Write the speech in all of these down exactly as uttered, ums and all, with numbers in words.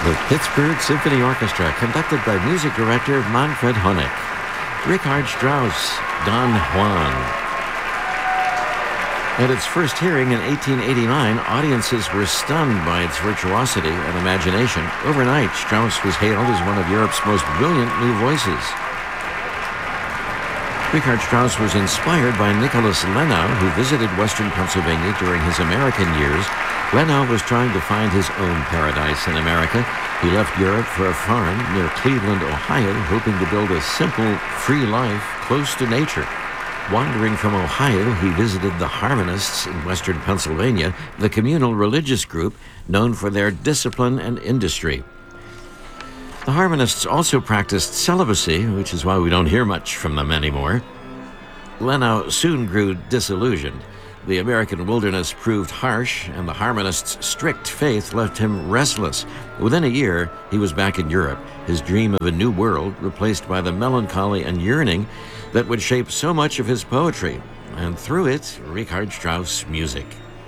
The Pittsburgh Symphony Orchestra, conducted by music director Manfred Honeck. Richard Strauss, Don Juan. At its first hearing in eighteen eighty-nine, audiences were stunned by its virtuosity and imagination. Overnight, Strauss was hailed as one of Europe's most brilliant new voices. Richard Strauss was inspired by Nicholas Lenau, who visited Western Pennsylvania during his American years. Lenau was trying to find his own paradise in America. He left Europe for a farm near Cleveland, Ohio, hoping to build a simple, free life close to nature. Wandering from Ohio, he visited the Harmonists in Western Pennsylvania, the communal religious group known for their discipline and industry. The Harmonists also practiced celibacy, which is why we don't hear much from them anymore. Lenau soon grew disillusioned. The American wilderness proved harsh, and the Harmonists' strict faith left him restless. Within a year, he was back in Europe, his dream of a new world replaced by the melancholy and yearning that would shape so much of his poetry, and through it, Richard Strauss' music.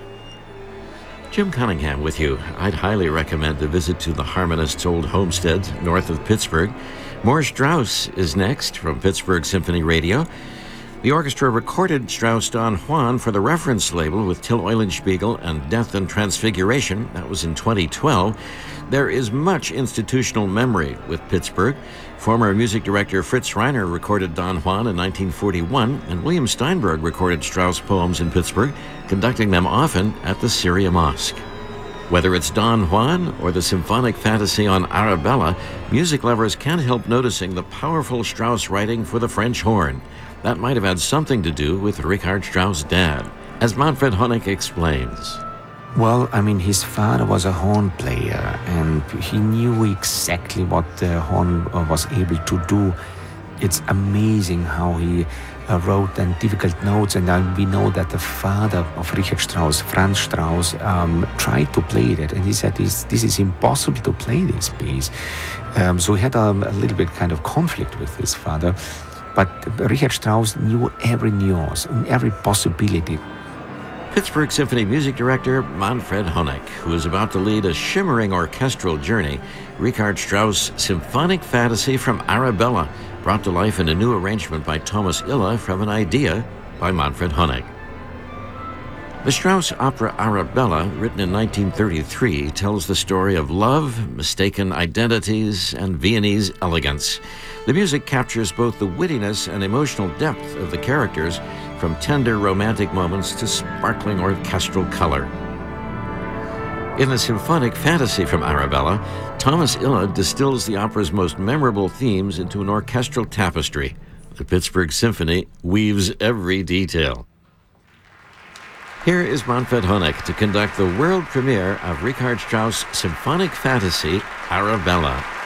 Jim Cunningham with you. I'd highly recommend a visit to the Harmonists' old homestead north of Pittsburgh. More Strauss is next from Pittsburgh Symphony Radio. The orchestra recorded Strauss Don Juan for the reference label with Till Eulenspiegel and Death and Transfiguration. That was in twenty twelve. There is much institutional memory with Pittsburgh. Former music director Fritz Reiner recorded Don Juan in nineteen forty-one, and William Steinberg recorded Strauss poems in Pittsburgh, conducting them often at the Syria Mosque. Whether it's Don Juan or the symphonic fantasy on Arabella, music lovers can't help noticing the powerful Strauss writing for the French horn. That might have had something to do with Richard Strauss' dad, as Manfred Honeck explains. Well, I mean, his father was a horn player, and he knew exactly what the horn was able to do. It's amazing how he uh, wrote then difficult notes, and uh, we know that the father of Richard Strauss, Franz Strauss, um, tried to play that, and he said, this, this is impossible to play this piece. Um, so he had um, a little bit kind of conflict with his father. But Richard Strauss knew every nuance and every possibility. Pittsburgh Symphony music director Manfred Honeck, who is about to lead a shimmering orchestral journey. Richard Strauss' symphonic fantasy from Arabella, brought to life in a new arrangement by Thomas Illa from an idea by Manfred Honeck. The Strauss opera Arabella, written in nineteen thirty-three, tells the story of love, mistaken identities, and Viennese elegance. The music captures both the wittiness and emotional depth of the characters, from tender romantic moments to sparkling orchestral color. In the symphonic fantasy from Arabella, Thomas Illa distills the opera's most memorable themes into an orchestral tapestry. The Pittsburgh Symphony weaves every detail. Here is Manfred Honeck to conduct the world premiere of Richard Strauss' symphonic fantasy, Arabella.